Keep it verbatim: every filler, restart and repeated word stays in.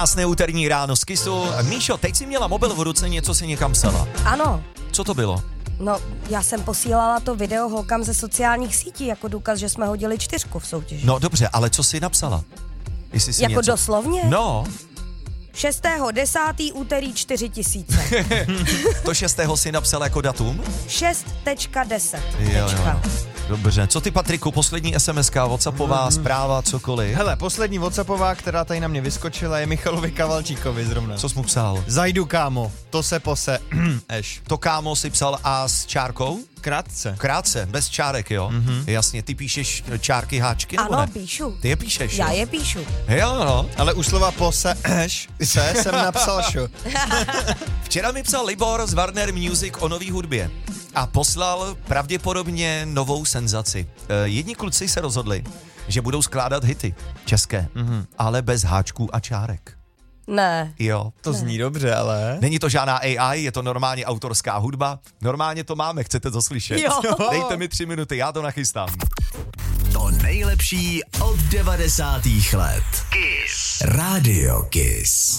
Krásné úterní ráno z Kissu. Míšo, teď jsi měla mobil v ruce, něco si někam psala. Ano. Co to bylo? No, já jsem posílala to video holkám ze sociálních sítí jako důkaz, že jsme hodili čtyřku v soutěži. No dobře, ale co jsi napsala? Jestli jsi jako něco... doslovně? No. šestého desátého úterý čtyři tisíce. To šestého si napsal jako datum? šest deset. Jo, jo. Dobře, co ty, Patriku, poslední es em eska, whatsappová, hmm. zpráva, cokoliv? Hele, poslední whatsappová, která tady na mě vyskočila, je Michalovi Kavalčíkovi zrovna. Co jsi mu psal? Zajdu, kámo, to se pose, eš. To kámo si psal a s čárkou? Krátce. Krátce, bez čárek, jo? Mm-hmm. Jasně, ty píšeš čárky, háčky, nebo ano, ne? píšu. Ty je píšeš, Já jo? je píšu. Jo, no. Ale u slova pose, eš, se jsem napsal šo. Včera mi psal Libor z Warner Music o nový hudbě a poslal pravděpodobně novou senzaci. E, jedni kluci se rozhodli, že budou skládat hity české, mm-hmm. ale bez háčků a čárek. Ne. Jo. To ne. zní dobře, ale... Není to žádná á í, je to normálně autorská hudba. Normálně to máme, chcete to slyšet? Jo. Dejte mi tři minuty, já to nachystám. To nejlepší od devadesátých let. Kiss. Radio Kiss.